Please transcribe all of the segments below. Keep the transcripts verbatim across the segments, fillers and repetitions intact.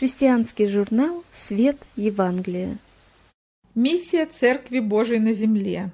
Христианский журнал «Свет Евангелия». Миссия Церкви Божией на земле.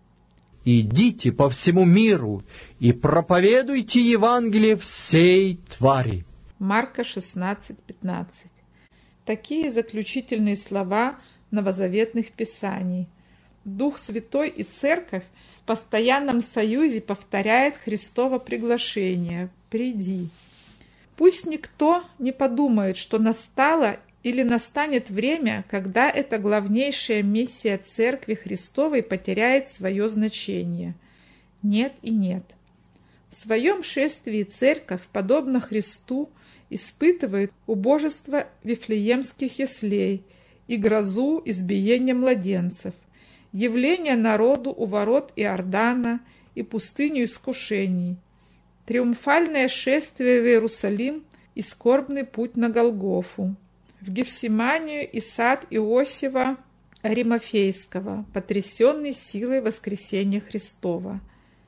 «Идите по всему миру и проповедуйте Евангелие всей твари». Марка шестнадцать пятнадцать. Такие заключительные слова новозаветных писаний. Дух Святой и Церковь в постоянном союзе повторяет Христово приглашение «Приди». Пусть никто не подумает, что настало или настанет время, когда эта главнейшая миссия Церкви Христовой потеряет свое значение. Нет и нет. В своем шествии Церковь, подобно Христу, испытывает убожество вифлеемских яслей и грозу избиения младенцев, явление народу у ворот Иордана и пустыню искушений, триумфальное шествие в Иерусалим и скорбный путь на Голгофу, в Гефсиманию и сад Иосифа Аримафейского, потрясенный силой воскресения Христова.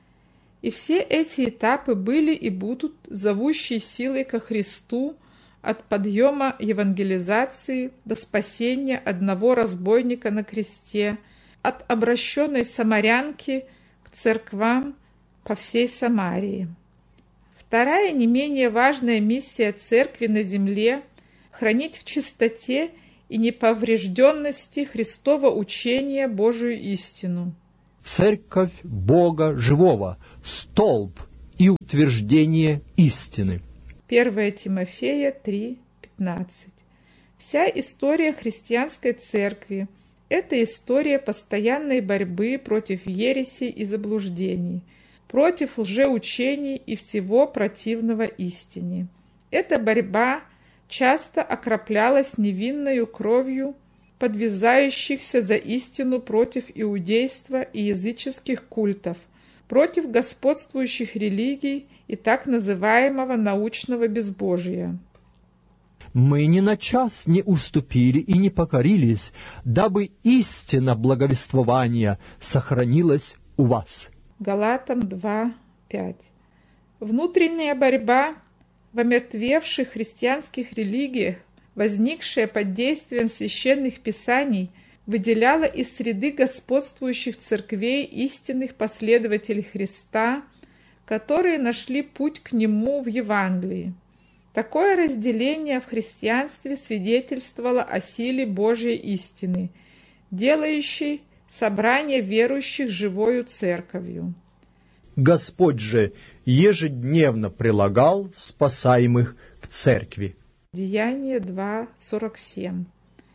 И все эти этапы были и будут зовущей силой ко Христу от подъема евангелизации до спасения одного разбойника на кресте, от обращенной самарянки к церквам по всей Самарии. Вторая, не менее важная миссия Церкви на земле – хранить в чистоте и неповрежденности Христова учения Божию истину. Церковь Бога Живого, столб и утверждение истины. первое Тимофея три пятнадцать. Вся история христианской церкви – это история постоянной борьбы против ересей и заблуждений, против лжеучений и всего противного истине. Эта борьба часто окроплялась невинною кровью подвязающихся за истину против иудейства и языческих культов, против господствующих религий и так называемого научного безбожия. Мы ни на час не уступили и не покорились, дабы истина благовествования сохранилась у вас. Галатам два пять. Внутренняя борьба в омертвевших христианских религиях, возникшая под действием священных писаний, выделяла из среды господствующих церквей истинных последователей Христа, которые нашли путь к Нему в Евангелии. Такое разделение в христианстве свидетельствовало о силе Божьей истины, делающей собрание верующих живою церковью. Господь же ежедневно прилагал спасаемых к церкви. Деяние два сорок семь.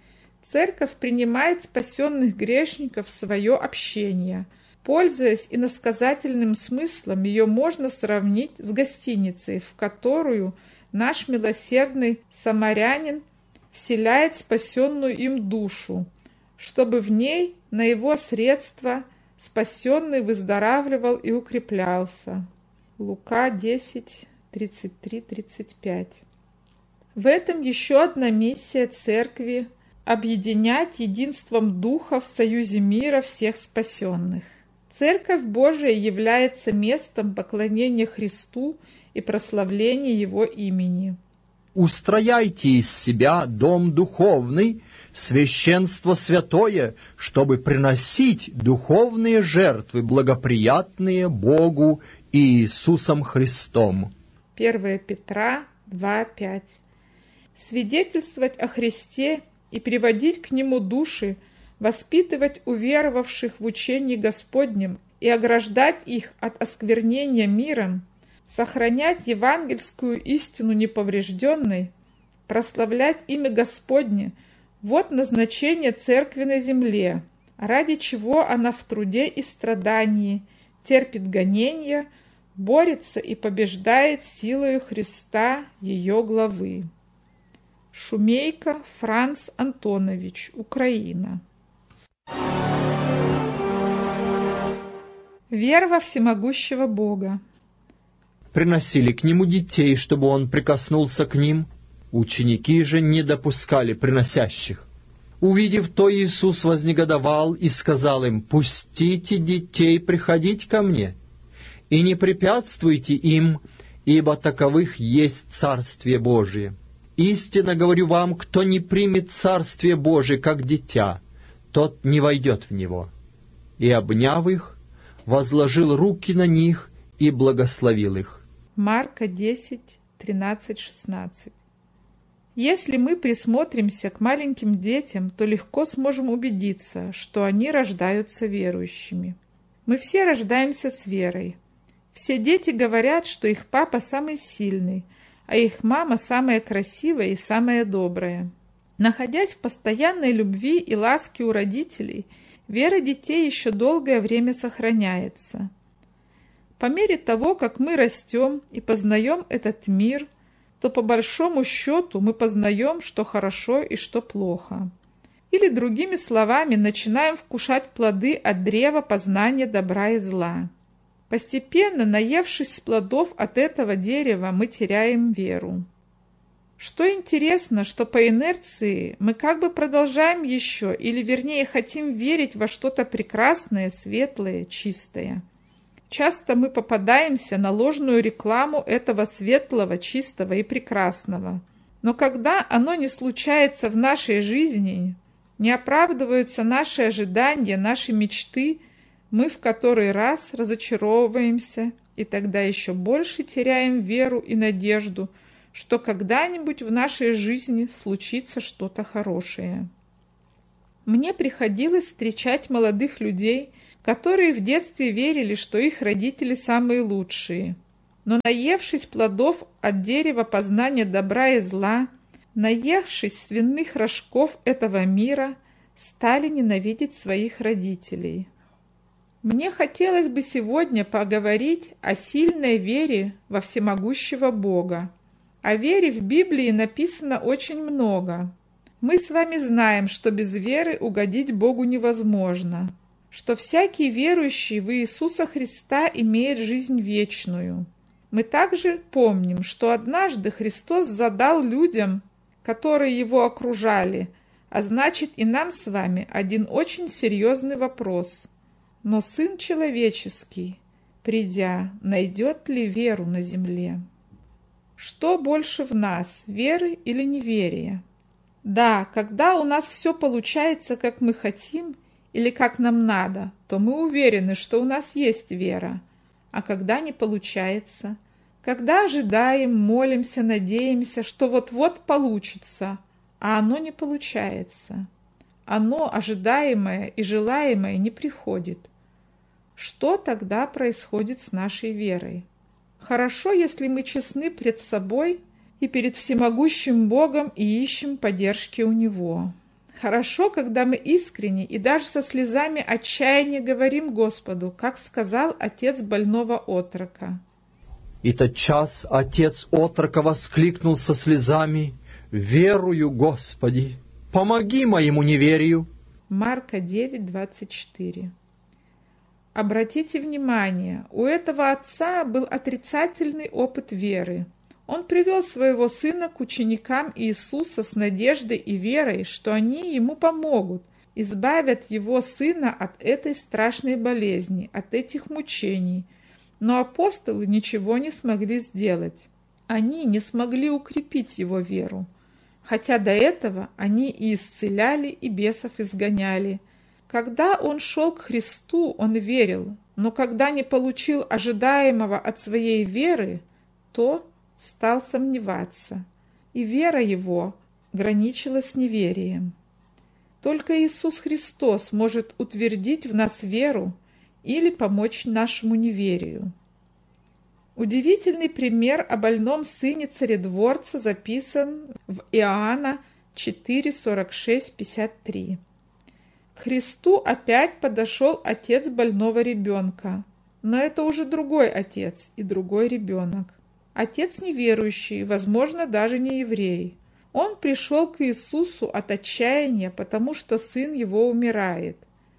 Церковь принимает спасенных грешников в свое общение. Пользуясь иносказательным смыслом, ее можно сравнить с гостиницей, в которую наш милосердный самарянин вселяет спасенную им душу, чтобы в ней на его средства спасенный выздоравливал и укреплялся. Лука десять тридцать три тридцать пять. В этом еще одна миссия Церкви – объединять единством Духа в союзе мира всех спасенных. Церковь Божия является местом поклонения Христу и прославления Его имени. Устрояйте из себя дом духовный, священство святое, чтобы приносить духовные жертвы, благоприятные Богу и Иисусом Христом. первое Петра два пять. Свидетельствовать о Христе и приводить к Нему души, воспитывать уверовавших в учении Господнем и ограждать их от осквернения миром, сохранять евангельскую истину неповрежденной, прославлять имя Господне – вот назначение Церкви на земле, ради чего она в труде и страдании терпит гонения, борется и побеждает силою Христа, ее главы. Шумейко Франц Антонович, Украина. Вера во всемогущего Бога. Приносили к Нему детей, чтобы Он прикоснулся к ним. Ученики же не допускали приносящих. Увидев то, Иисус вознегодовал и сказал им: «Пустите детей приходить ко мне, и не препятствуйте им, ибо таковых есть Царствие Божие. Истинно говорю вам, кто не примет Царствие Божие как дитя, тот не войдет в него». И, обняв их, возложил руки на них и благословил их. Марка десять, тринадцать, шестнадцать. Если мы присмотримся к маленьким детям, то легко сможем убедиться, что они рождаются верующими. Мы все рождаемся с верой. Все дети говорят, что их папа самый сильный, а их мама самая красивая и самая добрая. Находясь в постоянной любви и ласке у родителей, вера детей еще долгое время сохраняется. По мере того, как мы растем и познаем этот мир, то по большому счету мы познаем, что хорошо и что плохо. Или, другими словами, начинаем вкушать плоды от древа познания добра и зла. Постепенно, наевшись плодов от этого дерева, мы теряем веру. Что интересно, что по инерции мы как бы продолжаем еще, или вернее хотим верить во что-то прекрасное, светлое, чистое. Часто мы попадаемся на ложную рекламу этого светлого, чистого и прекрасного. Но когда оно не случается в нашей жизни, не оправдываются наши ожидания, наши мечты, мы в который раз разочаровываемся и тогда еще больше теряем веру и надежду, что когда-нибудь в нашей жизни случится что-то хорошее. Мне приходилось встречать молодых людей, которые в детстве верили, что их родители самые лучшие. Но наевшись плодов от дерева познания добра и зла, наевшись свиных рожков этого мира, стали ненавидеть своих родителей. Мне хотелось бы сегодня поговорить о сильной вере во всемогущего Бога. О вере в Библии написано очень много. Мы с вами знаем, что без веры угодить Богу невозможно, что всякий верующий в Иисуса Христа имеет жизнь вечную. Мы также помним, что однажды Христос задал людям, которые Его окружали, а значит и нам с вами, один очень серьезный вопрос. Но Сын Человеческий, придя, найдет ли веру на земле? Что больше в нас, веры или неверия? Да, когда у нас все получается, как мы хотим, или как нам надо, то мы уверены, что у нас есть вера. А когда не получается? Когда ожидаем, молимся, надеемся, что вот-вот получится, а оно не получается. Оно, ожидаемое и желаемое, не приходит. Что тогда происходит с нашей верой? Хорошо, если мы честны пред собой и перед всемогущим Богом и ищем поддержки у Него. Хорошо, когда мы искренне и даже со слезами отчаяния говорим Господу, как сказал отец больного отрока. И тотчас отец отрока воскликнул со слезами: «Верую, Господи, помоги моему неверию». Марка девять, двадцать четыре. Обратите внимание, у этого отца был отрицательный опыт веры. Он привел своего сына к ученикам Иисуса с надеждой и верой, что они ему помогут, избавят его сына от этой страшной болезни, от этих мучений. Но апостолы ничего не смогли сделать. Они не смогли укрепить его веру, хотя до этого они и исцеляли, и бесов изгоняли. Когда он шел к Христу, он верил, но когда не получил ожидаемого от своей веры, то стал сомневаться, и вера его граничила с неверием. Только Иисус Христос может утвердить в нас веру или помочь нашему неверию. Удивительный пример о больном сыне царедворца записан в Иоанна четыре, сорок шесть, пятьдесят три. К Христу опять подошел отец больного ребенка, но это уже другой отец и другой ребенок. Отец неверующий, возможно, даже не еврей. Он пришел к Иисусу от отчаяния, потому что сын его умирает.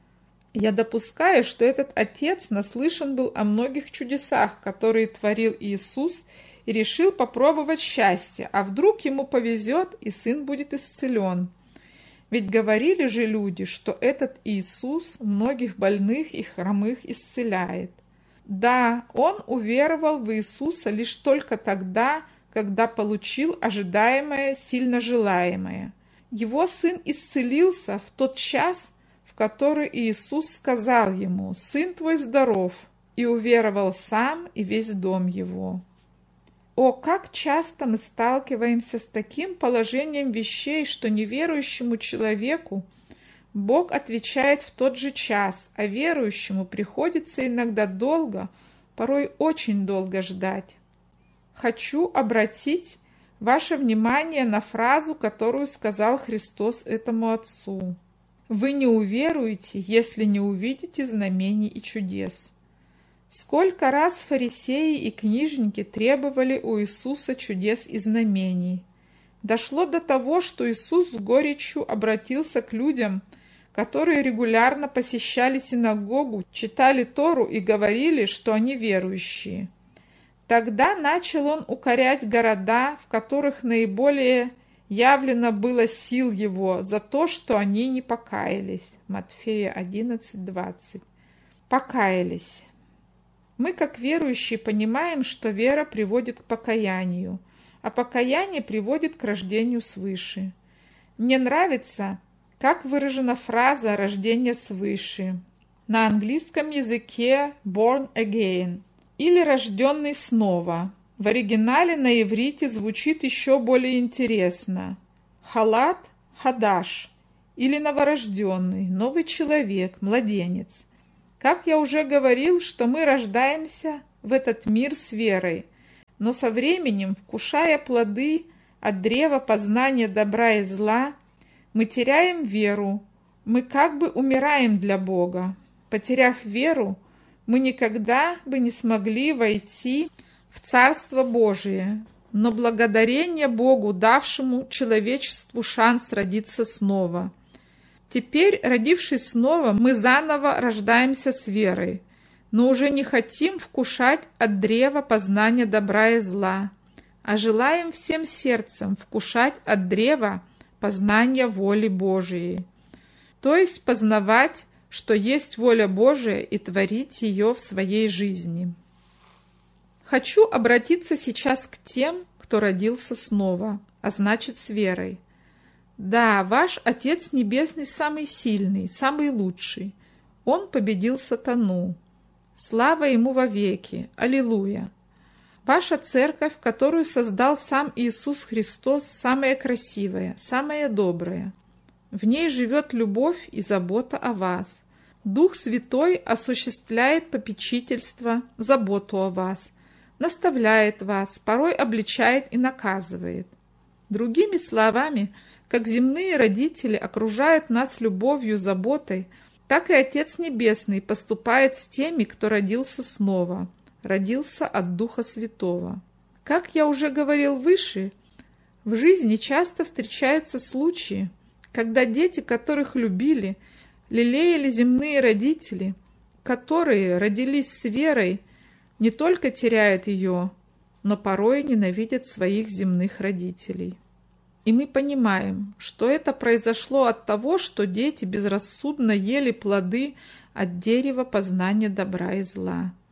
Я допускаю, что этот отец наслышан был о многих чудесах, которые творил Иисус, и решил попробовать счастье, а вдруг ему повезет, и сын будет исцелен. Ведь говорили же люди, что этот Иисус многих больных и хромых исцеляет. Да, он уверовал в Иисуса лишь только тогда, когда получил ожидаемое, сильно желаемое. Его сын исцелился в тот час, в который Иисус сказал ему: «Сын твой здоров», и уверовал сам и весь дом его. О, как часто мы сталкиваемся с таким положением вещей, что неверующему человеку Бог отвечает в тот же час, а верующему приходится иногда долго, порой очень долго ждать. Хочу обратить ваше внимание на фразу, которую сказал Христос этому отцу. «Вы не уверуете, если не увидите знамений и чудес». Сколько раз фарисеи и книжники требовали у Иисуса чудес и знамений. Дошло до того, что Иисус с горечью обратился к людям, которые регулярно посещали синагогу, читали Тору и говорили, что они верующие. Тогда начал он укорять города, в которых наиболее явлено было сил его, за то, что они не покаялись. Матфея одиннадцать двадцать. Покаялись. Мы, как верующие, понимаем, что вера приводит к покаянию, а покаяние приводит к рождению свыше. Мне нравится, как выражена фраза «рождение свыше». На английском языке «born again» или «рожденный снова». В оригинале на иврите звучит еще более интересно. «Халат хадаш» или «новорожденный», «новый человек», «младенец». Как я уже говорил, что мы рождаемся в этот мир с верой, но со временем, вкушая плоды от древа познания добра и зла, мы теряем веру, мы как бы умираем для Бога. Потеряв веру, мы никогда бы не смогли войти в Царство Божие, но благодарение Богу, давшему человечеству шанс родиться снова. Теперь, родившись снова, мы заново рождаемся с верой, но уже не хотим вкушать от древа познания добра и зла, а желаем всем сердцем вкушать от древа познания воли Божией, то есть познавать, что есть воля Божия, и творить ее в своей жизни. Хочу обратиться сейчас к тем, кто родился снова, а значит с верой. Да, ваш Отец Небесный самый сильный, самый лучший. Он победил сатану. Слава Ему вовеки! Аллилуйя! Ваша церковь, которую создал сам Иисус Христос, самая красивая, самая добрая. В ней живет любовь и забота о вас. Дух Святой осуществляет попечительство, заботу о вас, наставляет вас, порой обличает и наказывает. Другими словами, как земные родители окружают нас любовью, заботой, так и Отец Небесный поступает с теми, кто родился снова, родился от Духа Святого. Как я уже говорил выше, в жизни часто встречаются случаи, когда дети, которых любили, лелеяли земные родители, которые родились с верой, не только теряют ее, но порой ненавидят своих земных родителей. И мы понимаем, что это произошло от того, что дети безрассудно ели плоды от дерева познания добра и зла.